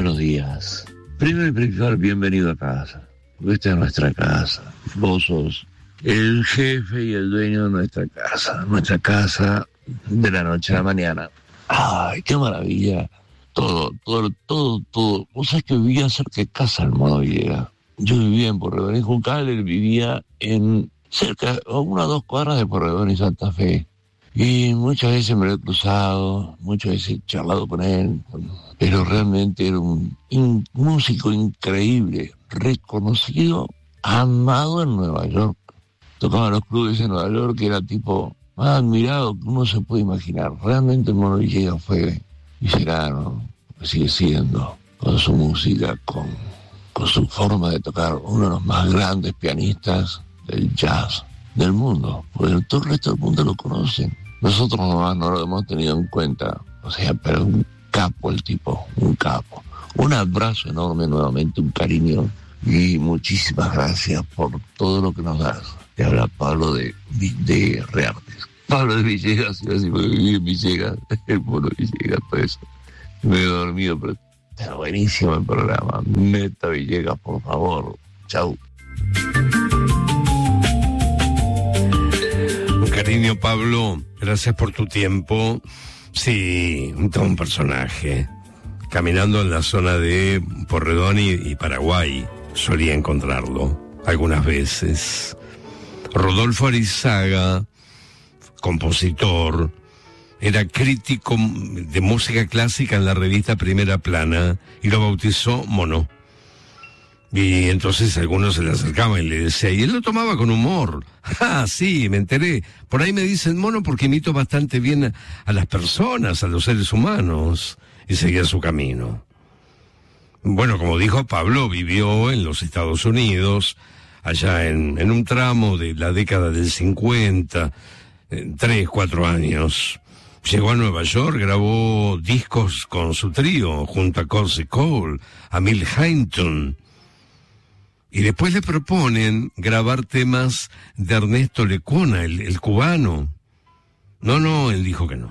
buenos días. Primero y principal, bienvenido a casa. Esta es nuestra casa. Vos sos el jefe y el dueño de nuestra casa de la noche a la mañana. ¡Ay, qué maravilla! Todo. Vos sabés que vivía cerca de casa del Mono Villegas. Yo vivía en Pueyrredón y Juncal, él vivía en cerca, a 1 o 2 cuadras de Pueyrredón y Santa Fe. Y muchas veces me lo he cruzado, muchas veces he charlado con él, pero realmente era un músico increíble, reconocido, amado en Nueva York. Tocaba en los clubes en Nueva York, que era tipo más admirado que uno se puede imaginar. Realmente el Mono Villegas fue y será, ¿no? Sigue siendo, con su música, con su forma de tocar, uno de los más grandes pianistas del jazz del mundo, porque todo el resto del mundo lo conocen. Nosotros nomás no lo hemos tenido en cuenta, o sea, pero un capo el tipo, un capo. Un abrazo enorme nuevamente, un cariño y muchísimas gracias por todo lo que nos das. Te habla Pablo de Reartes. Pablo de Villegas, iba a decir, porque viví en Villegas, el Mono Villegas, todo eso. Me he dormido, pero está buenísimo el programa. Meta Villegas, por favor. Chau. Cariño, Pablo, gracias por tu tiempo. Sí, todo un personaje. Caminando en la zona de Pueyrredón y Paraguay, solía encontrarlo algunas veces. Rodolfo Arizaga, compositor, era crítico de música clásica en la revista Primera Plana y lo bautizó Mono. Y entonces algunos se le acercaban y le decían, y él lo tomaba con humor. Ah, sí, me enteré. Por ahí me dicen Mono porque imito bastante bien a las personas, a los seres humanos. Y seguía su camino. Bueno, como dijo Pablo, vivió en los Estados Unidos, allá en un tramo de la década del 50, 3, 4 años. Llegó a Nueva York, grabó discos con su trío, junto a Cozy Cole, a Milt Hinton. Y después le proponen grabar temas de Ernesto Lecuona, el cubano. No, él dijo que no.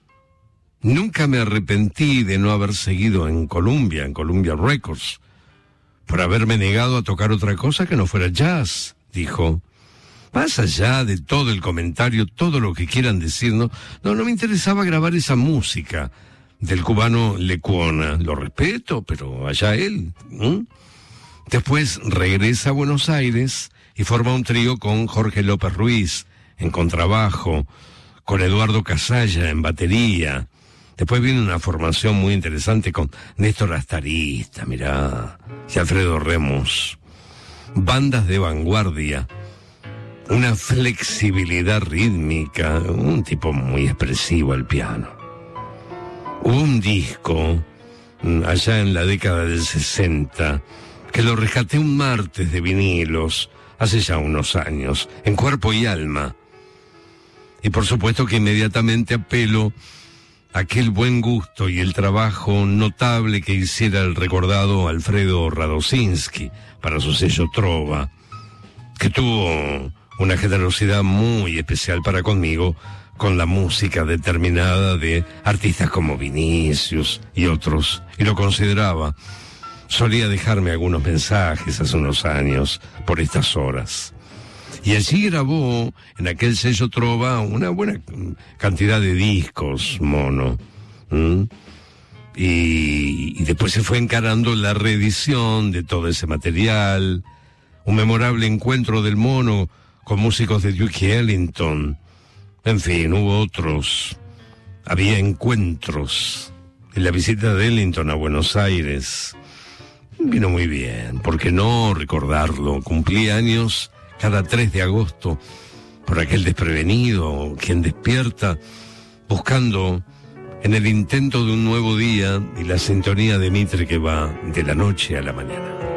Nunca me arrepentí de no haber seguido en Columbia Records, por haberme negado a tocar otra cosa que no fuera jazz, dijo. Más allá de todo el comentario, todo lo que quieran decir, no me interesaba grabar esa música del cubano Lecuona. Lo respeto, pero allá él. Después regresa a Buenos Aires y forma un trío con Jorge López Ruiz en contrabajo, con Eduardo Casalla en batería. Después viene una formación muy interesante con Néstor Astarista, mirá, y Alfredo Remus. Bandas de vanguardia, una flexibilidad rítmica, un tipo muy expresivo al piano. Hubo un disco allá en la década del 60 que lo rescaté un martes de vinilos, hace ya unos años, en Cuerpo y Alma. Y por supuesto que inmediatamente apelo a aquel buen gusto y el trabajo notable que hiciera el recordado Alfredo Radosinski para su sello Trova, que tuvo una generosidad muy especial para conmigo con la música determinada de artistas como Vinicius y otros, y lo consideraba. Solía dejarme algunos mensajes hace unos años por estas horas. Y allí grabó, en aquel sello Trova, una buena cantidad de discos, Mono. Y después se fue encarando la reedición de todo ese material, un memorable encuentro del Mono con músicos de Duke Ellington. En fin, hubo otros. Había encuentros. En la visita de Ellington a Buenos Aires vino muy bien, ¿por qué no recordarlo? Cumplí años cada 3 de agosto, por aquel desprevenido, quien despierta buscando en el intento de un nuevo día y la sintonía de Mitre que va de la noche a la mañana.